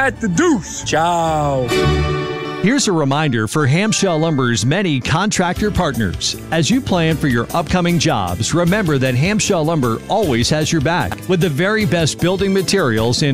at the deuce. Ciao. Here's a reminder for Hamshell Lumber's many contractor partners. As you plan for your upcoming jobs, remember that Hamshell Lumber always has your back with the very best building materials in